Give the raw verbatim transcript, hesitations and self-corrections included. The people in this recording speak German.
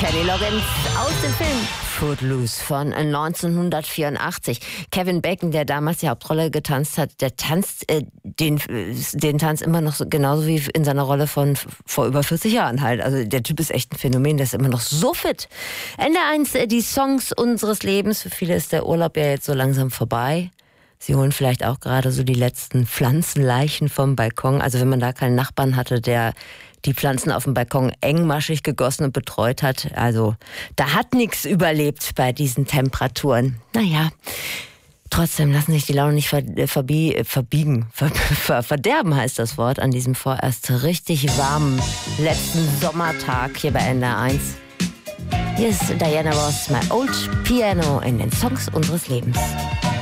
Kenny Loggins aus dem Film Footloose von neunzehnhundertvierundachtzig. Kevin Bacon, der damals die Hauptrolle getanzt hat, der tanzt äh, den, den Tanz immer noch so, genauso wie in seiner Rolle von vor über vierzig Jahren halt. Also der Typ ist echt ein Phänomen, der ist immer noch so fit. Ende eins, äh, die Songs unseres Lebens. Für viele ist der Urlaub ja jetzt so langsam vorbei. Sie holen vielleicht auch gerade so die letzten Pflanzenleichen vom Balkon. Also wenn man da keinen Nachbarn hatte, der die Pflanzen auf dem Balkon engmaschig gegossen und betreut hat. Also da hat nichts überlebt bei diesen Temperaturen. Naja, trotzdem lassen sich die Laune nicht ver, verbie, verbiegen. Ver, ver, verderben heißt das Wort an diesem vorerst richtig warmen letzten Sommertag hier bei N D R eins. Hier ist Diana Ross, My Old Piano in den Songs unseres Lebens.